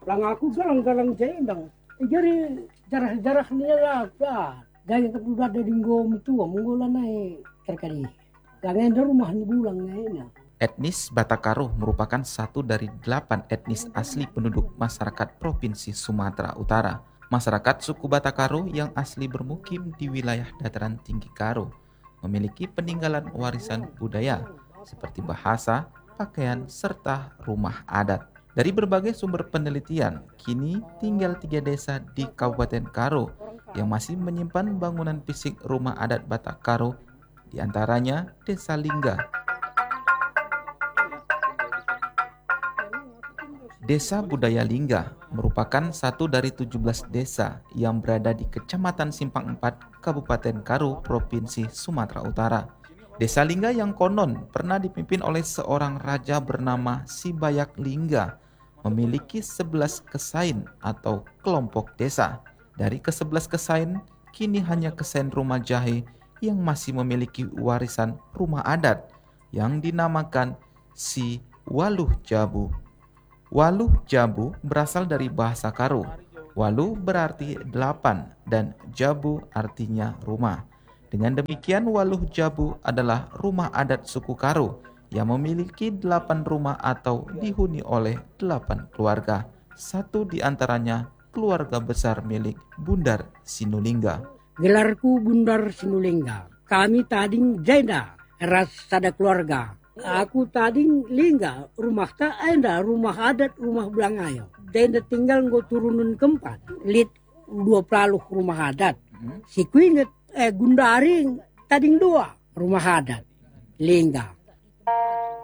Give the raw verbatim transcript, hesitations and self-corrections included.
Lang aku galang-galang jendang. Jadi jarah-jarah niya lah. Gaya kepudat dari gom itu, menggola naik terkali. Langen rumah ni bulang ngayon. Etnis Batak-Karo merupakan satu dari delapan etnis asli penduduk masyarakat Provinsi Sumatera Utara. Masyarakat suku Batak-Karo yang asli bermukim di wilayah dataran tinggi Karo memiliki peninggalan warisan budaya seperti bahasa, pakaian, serta rumah adat. Dari berbagai sumber penelitian, kini tinggal tiga desa di Kabupaten Karo yang masih menyimpan bangunan fisik rumah adat Batak-Karo, di antaranya Desa Lingga. Desa Budaya Lingga merupakan satu dari tujuh belas desa yang berada di Kecamatan Simpang empat, Kabupaten Karo, Provinsi Sumatera Utara. Desa Lingga yang konon pernah dipimpin oleh seorang raja bernama Sibayak Lingga memiliki sebelas kesain atau kelompok desa. Dari kesebelas kesain, kini hanya kesain Rumah Jahe yang masih memiliki warisan rumah adat yang dinamakan Si Waluh Jabu. Waluh Jabu berasal dari bahasa Karo. Waluh berarti delapan dan Jabu artinya rumah. Dengan demikian, Waluh Jabu adalah rumah adat suku Karo yang memiliki delapan rumah atau dihuni oleh delapan keluarga. Satu di antaranya keluarga besar milik Bundar Sinulingga. Gelarku Bundar Sinulingga. Kami tading jenda, ras sada keluarga. Aku tading lingga, rumah tak ada, rumah adat, rumah belangayo. Jenda tinggal nggo turunun keempat. Lit dua pelaluh rumah adat. Si kuinget eh Gundaring tading dua rumah adat. Lingga.